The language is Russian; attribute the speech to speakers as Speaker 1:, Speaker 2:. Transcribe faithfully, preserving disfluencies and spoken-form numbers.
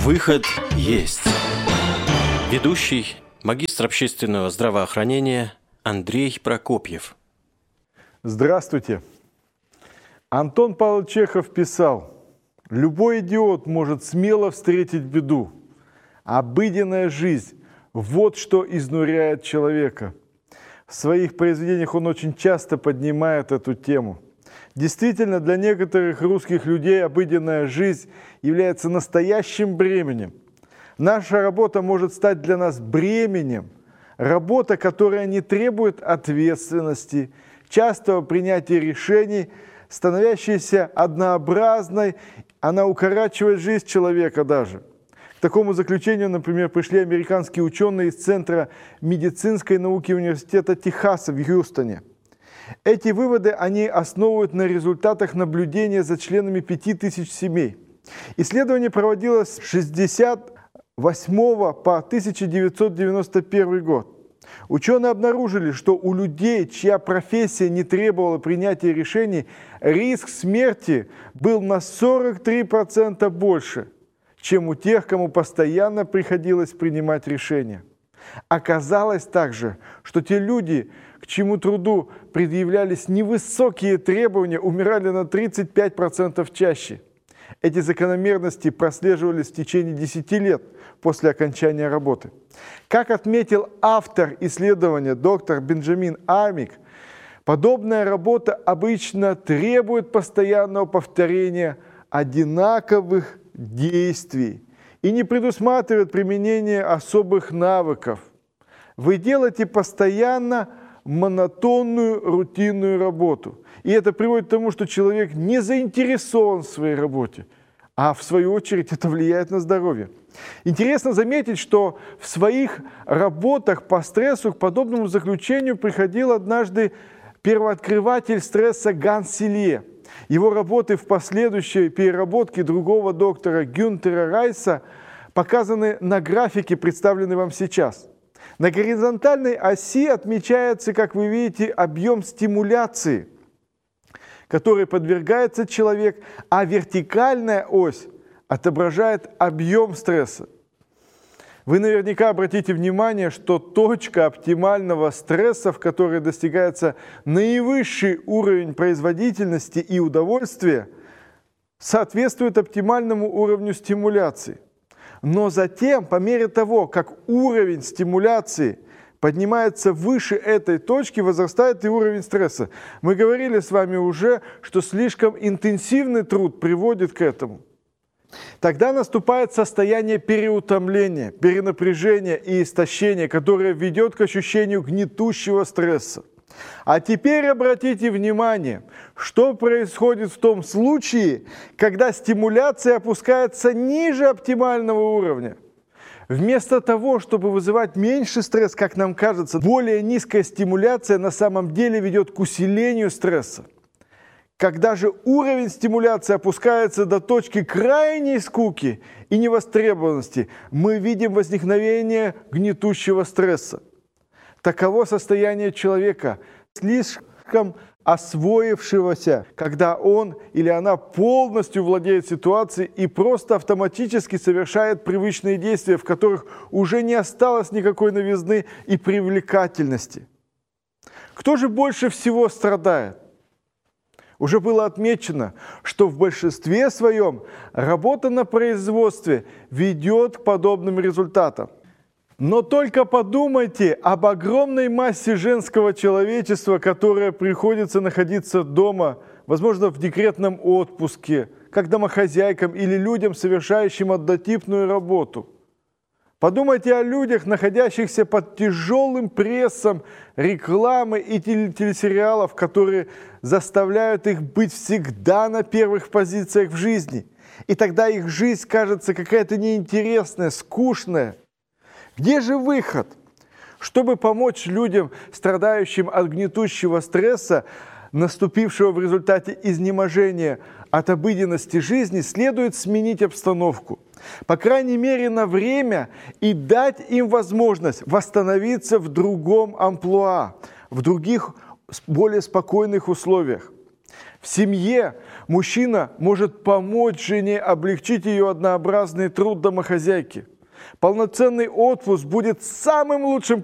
Speaker 1: Выход есть. Ведущий, магистр общественного здравоохранения Андрей Прокопьев.
Speaker 2: Здравствуйте. Антон Павлович Чехов писал: «Любой идиот может смело встретить беду. Обыденная жизнь – вот что изнуряет человека». В своих произведениях он очень часто поднимает эту тему. Действительно, для некоторых русских людей обыденная жизнь является настоящим бременем. Наша работа может стать для нас бременем. Работа, которая не требует ответственности, частого принятия решений, становящаяся однообразной, она укорачивает жизнь человека даже. К такому заключению, например, пришли американские ученые из Центра медицинской науки Университета Техаса в Хьюстоне. Эти выводы они основывают на результатах наблюдения за членами пяти тысяч семей. Исследование проводилось с шестьдесят восьмого по тысяча девятьсот девяносто первый год. Ученые обнаружили, что у людей, чья профессия не требовала принятия решений, риск смерти был на сорок три процента больше, чем у тех, кому постоянно приходилось принимать решения. Оказалось также, что те люди, к чьему труду предъявлялись невысокие требования, умирали на тридцать пять процентов чаще. Эти закономерности прослеживались в течение десяти лет после окончания работы. Как отметил автор исследования доктор Бенджамин Армик, подобная работа обычно требует постоянного повторения одинаковых действий и не предусматривает применение особых навыков. Вы делаете постоянно монотонную, рутинную работу. И это приводит к тому, что человек не заинтересован в своей работе, а в свою очередь это влияет на здоровье. Интересно заметить, что в своих работах по стрессу к подобному заключению приходил однажды первооткрыватель стресса Ганс Селье. Его работы в последующей переработке другого доктора Гюнтера Райса показаны на графике, представленной вам сейчас. На горизонтальной оси отмечается, как вы видите, объем стимуляции, которой подвергается человек, а вертикальная ось отображает объем стресса. Вы наверняка обратите внимание, что точка оптимального стресса, в которой достигается наивысший уровень производительности и удовольствия, соответствует оптимальному уровню стимуляции. Но затем, по мере того, как уровень стимуляции поднимается выше этой точки, возрастает и уровень стресса. Мы говорили с вами уже, что слишком интенсивный труд приводит к этому. Тогда наступает состояние переутомления, перенапряжения и истощения, которое ведет к ощущению гнетущего стресса. А теперь обратите внимание, что происходит в том случае, когда стимуляция опускается ниже оптимального уровня. Вместо того, чтобы вызывать меньший стресс, как нам кажется, более низкая стимуляция на самом деле ведет к усилению стресса. Когда же уровень стимуляции опускается до точки крайней скуки и невостребованности, мы видим возникновение гнетущего стресса. Таково состояние человека, слишком освоившегося, когда он или она полностью владеет ситуацией и просто автоматически совершает привычные действия, в которых уже не осталось никакой новизны и привлекательности. Кто же больше всего страдает? Уже было отмечено, что в большинстве своем работа на производстве ведет к подобным результатам. Но только подумайте об огромной массе женского человечества, которое приходится находиться дома, возможно, в декретном отпуске, как домохозяйкам или людям, совершающим однотипную работу. Подумайте о людях, находящихся под тяжелым прессом рекламы и телесериалов, которые заставляют их быть всегда на первых позициях в жизни. И тогда их жизнь кажется какая-то неинтересная, скучная. Где же выход? Чтобы помочь людям, страдающим от гнетущего стресса, наступившего в результате изнеможения от обыденности жизни, следует сменить обстановку. По крайней мере, на время, и дать им возможность восстановиться в другом амплуа, в других более спокойных условиях. В семье мужчина может помочь жене облегчить ее однообразный труд домохозяйки. Полноценный отпуск будет самым лучшим